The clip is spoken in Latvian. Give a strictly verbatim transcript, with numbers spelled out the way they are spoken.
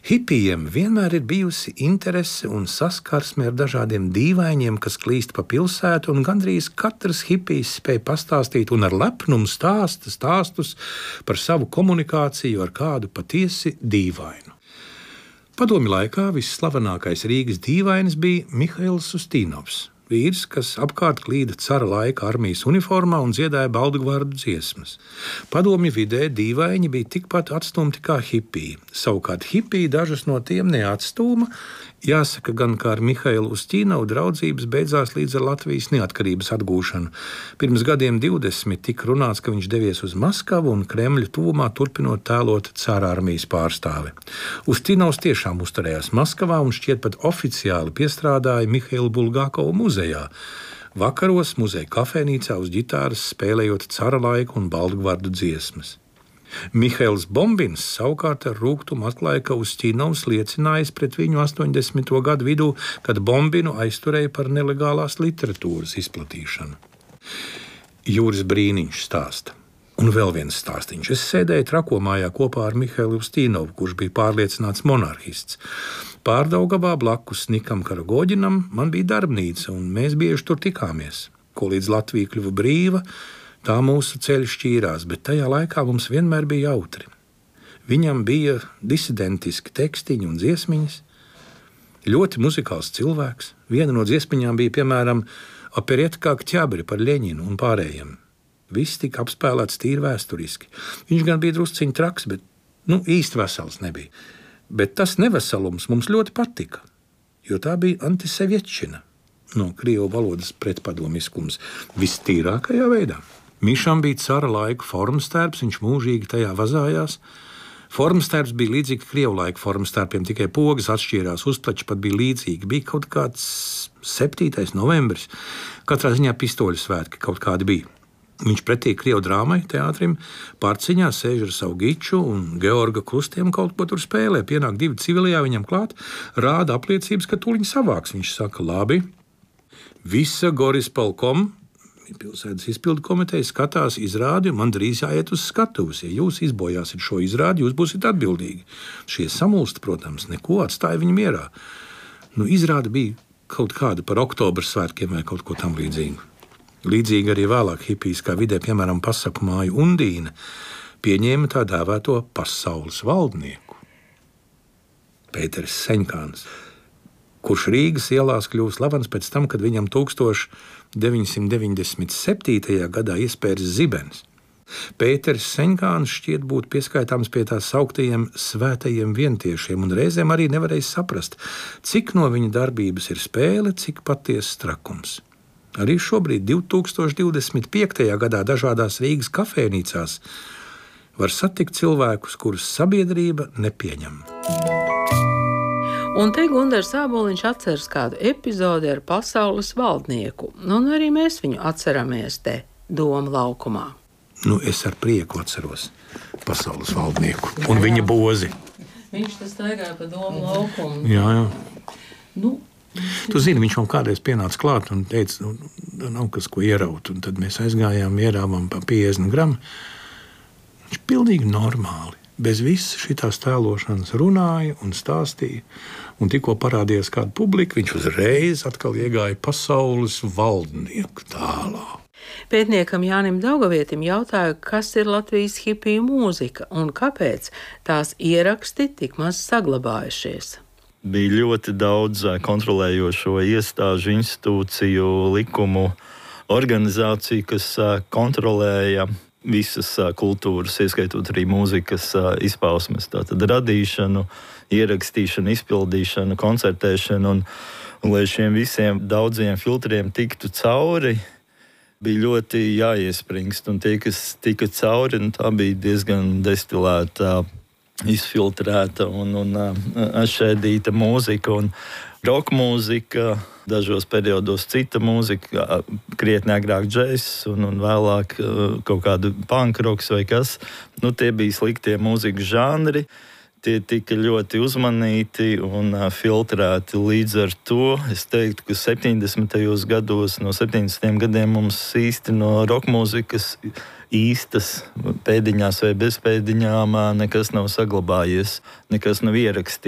Hipijiem vienmēr ir bijusi interese un saskarsme ar dažādiem dīvainiem, kas klīst pa pilsētu, un gandrīz katrs hipijs spēja pastāstīt un ar lepnumu stāsta stāstus par savu komunikāciju ar kādu patiesi dīvainu. Padomju laikā visslavenākais Rīgas dīvainis bija Mihails Ustīnovs, vīrs, kas apkārt klīda cara laika armijas uniformā un dziedāja Baldgvardu dziesmas. Padomju vidē dīvaini bija tikpat atstumti kā hipiji. Savukārt hipiji dažus no tiem neatstūma. Jāsaka gan, kā ar Mihailu Ustīnovu draudzības beidzās līdz ar Latvijas neatkarības atgūšanu. Pirms gadiem divdesmit tika runāts, ka viņš devies uz Maskavu un Kremļa tuvumā turpinot tēlot cara armijas pārstāvi. Ustīnovs tiešām uzturējās Maskavā un šķiet pat oficiāli piestrādāja Mihaila Bulgakova muzejā. Vakaros muzeja kafejnīcā uz ģitāras spēlējot cara laiku un Baldgvardu dziesmas. Mihails Bombins savukārt ar rūgtumu atklāja, ka Ustīnovs liecinājis pret viņu astoņdesmito gadu vidū, kad Bombinu aizturēja par nelegālās literatūras izplatīšanu. Jūris Brīniņš stāsta. Un vēl viens stāstiņš. Es sēdēju Trakomājā kopā ar Mihailu Ustīnovu, kurš bija pārliecināts monarhists. Pārdaugavā blakus Nikam Karagoģinam man bija darbnīca, un mēs bieži tur tikāmies. Ko līdz Latvija kļuva brīva, tā mūsu ceļi šķīrās, bet tajā laikā mums vienmēr bija jautri. Viņam bija disidentiski tekstiņi un dziesmiņas, ļoti muzikāls cilvēks. Viena no dziesmiņām bija, piemēram, Operieta kā Kķabri par Ļeņinu un pārējiem. Viss tika apspēlēts tīri vēsturiski. Viņš gan bija drusciņ traks, bet nu, īsti vesels nebija. Bet tas neveselums mums ļoti patika, jo tā bija antisevietčina, no krievu valodas pretpadomiskums, vistīrākajā veidā. Mišam bija cara laika formstērps, viņš mūžīgi tajā vazājās. Formstērps bija līdzīgi krievu laika formstērpiem, tikai pogas atšķīrās, uzplači pat bija līdzīgi. Bija kaut kāds septītais novembris, katrā ziņā pistoļu svētki kaut kādi bija. Viņš pretī krievu drāmai teātrim pārciņā sēž ar savu giču un Georga krustiem kaut ko tur spēlē. Pienāk divi civilijā viņam klāt, rāda apliecības, ka tūliņ savāks. Viņš saka, labi, visa Gorispolkom, pilsētas izpildu komiteja, skatās izrādi, un man drīz jāiet uz skatuves. Ja jūs izbojāsiet šo izrādi, jūs būsiet atbildīgi. Šie samulsti, protams, neko atstāja viņu mierā. Nu, izrāde bija kaut kāda par oktobra svētkiem vai kaut ko tam līdzīgu. Līdzīgi arī vēlāk hipijskā vidē, piemēram, pasaku māju Undīna, pieņēma tā dēvēto pasaules valdnieku. Pēteris Seņkāns, kurš Rīgas ielās kļuva slavens pēc tam, kad viņam tūkstoš deviņsimt deviņdesmit septītajā gadā iespērs zibens. Pēteris Seņkāns šķiet būt pieskaitāms pie tās sauktajiem svētajiem vientiešiem, un reizēm arī nevarēja saprast, cik no viņa darbības ir spēle, cik patiesas trakums. Arī šobrīd, divi tūkstoši divdesmit piektajā gadā, dažādās Rīgas kafejnīcās var satikt cilvēkus, kurus sabiedrība nepieņem. Un te Gundars Āboliņš atceras kādu epizodi ar pasaules valdnieku, un arī mēs viņu atceramies te Doma laukumā. Nu, es ar prieku atceros pasaules valdnieku un jā, viņa bozi. Viņš tas staigāja pa Doma laukumu. Jā, jā. Nu, tu zini, viņš man kādreiz pienāca klāt un teica, nu, nav kas ko ieraut, un tad mēs aizgājām, ierāvām pa piecdesmit gramu. Viņš pilnīgi normāli. Bez visas šitās tēlošanas runāja un stāstīja, un tikko parādījās kāda publika, viņš uzreiz atkal iegāja pasaules valdnieku tālā. Pētniekam Jānim Daugavietim jautāja, kas ir Latvijas hipiju mūzika un kāpēc tās ieraksti tik maz saglabājušies. Bija ļoti daudz kontrolējošo iestāžu, institūciju, likumu, organizāciju, kas kontrolēja visas kultūras, ieskaitot arī mūzikas izpausmes, tātad radīšanu, ierakstīšanu, izpildīšanu, koncertēšanu, un, un lai šiem visiem daudziem filtriem tiktu cauri, bija ļoti jāiespringst, un tie, kas tika cauri, nu, tā bija diezgan destilēta, izfiltrēta un, un atšķēdīta mūzika, un roka mūzika, dažos periodos cita mūzika, krietni agrāk džeiss un, un vēlāk kaut kādu punk roks vai kas. Nu, tie bija sliktie mūzikas žanri, tie tika ļoti uzmanīti un filtrēti. Līdz ar to es teiktu, ka septiņdesmitajos gados, no septiņdesmitiem gadiem mums īsti no roka mūzikas īstas pēdiņās vai bez pēdiņām nekas nav saglabājies, nekas nav ierakstīts.